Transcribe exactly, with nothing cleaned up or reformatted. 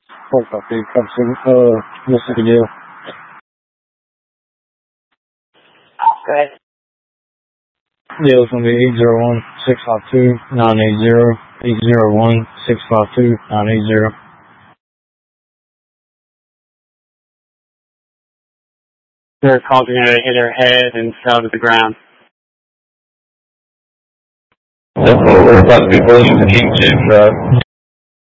four copy, Clemson, uh, Mississippi Gale. Go ahead. Yeah, it's going to be eight zero one, six five two, nine eight zero, eight zero one, six five two, nine eight zero. They're causing her to hit her head and fell to the ground. That's what we're about to be close to the King James Drive.